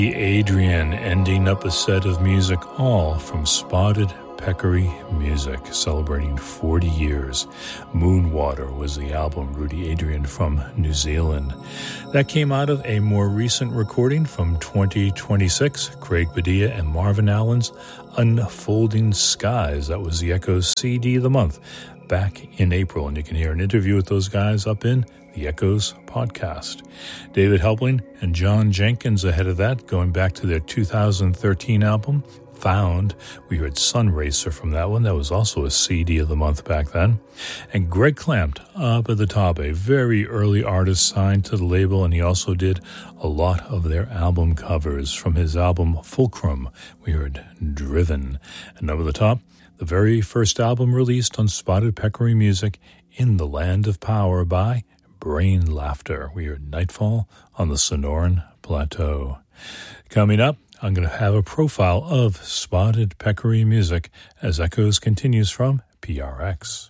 Adrian, ending up a set of music all from Spotted Peccary Music, celebrating 40 years. Moonwater was the album, Rudy Adrian from New Zealand. That came out of a more recent recording from 2026, Craig Padilla and Marvin Allen's Unfolding Skies. That was the Echoes CD of the month back in April, and you can hear an interview with those guys up in the Echoes podcast. David Helpling and John Jenkins ahead of that, going back to their 2013 album, Found. We heard Sun Racer from that one. That was also a CD of the month back then. And Greg Clampt up at the top, a very early artist signed to the label, and he also did a lot of their album covers. From his album Fulcrum, we heard Driven. And up at the top, the very first album released on Spotted Peccary Music, In the Land of Power by Brain Laughter. We heard Nightfall on the Sonoran Plateau. Coming up, I'm going to have a profile of Spotted Peccary Music as Echoes continues from PRX.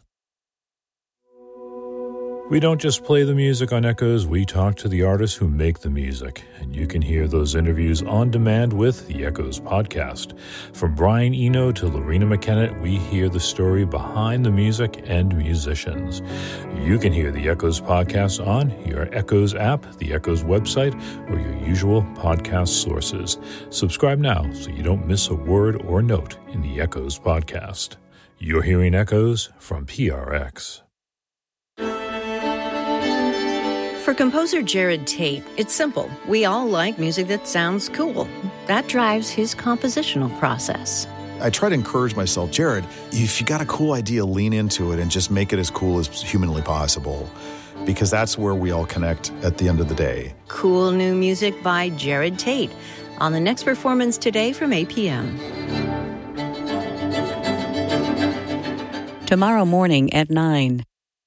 We don't just play the music on Echoes, we talk to the artists who make the music, and you can hear those interviews on demand with the Echoes podcast. From Brian Eno to Lorena McKenna, we hear the story behind the music and musicians. You can hear the Echoes podcast on your Echoes app, the Echoes website, or your usual podcast sources. Subscribe now so you don't miss a word or note in the Echoes podcast. You're hearing Echoes from PRX. For composer Jared Tate, it's simple. We all like music that sounds cool. That drives his compositional process. I try to encourage myself, Jared, if you got a cool idea, lean into it and just make it as cool as humanly possible, because that's where we all connect at the end of the day. Cool new music by Jared Tate on the next performance today from APM. Tomorrow morning at 9.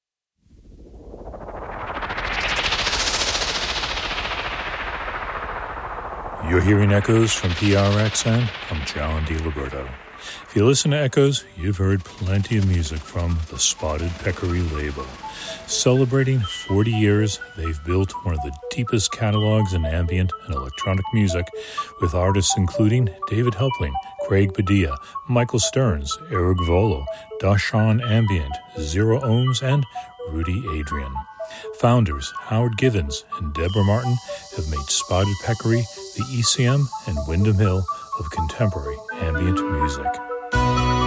You're hearing Echoes from PRXN. I'm John DiLiberto. If you listen to Echoes, you've heard plenty of music from the Spotted Peccary label. Celebrating 40 years, they've built one of the deepest catalogs in ambient and electronic music, with artists including David Helpling, Craig Padilla, Michael Stearns, Eric Volo, Dashawn Ambient, Zero Ohms, and Rudy Adrian. Founders Howard Givens and Deborah Martin have made Spotted Peccary the ECM and Windham Hill of contemporary ambient music.